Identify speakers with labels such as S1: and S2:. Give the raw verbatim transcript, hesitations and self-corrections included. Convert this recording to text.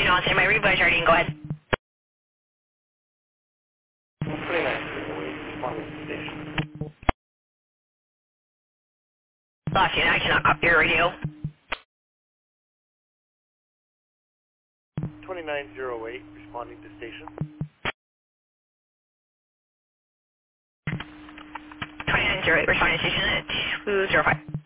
S1: on standby, readwise charting, go ahead.
S2: twenty-nine away, responding to station.
S1: Lost you, I cannot copy your radio.
S2: twenty-nine oh eight, responding to station.
S1: twenty-nine oh eight, responding to station at two oh five.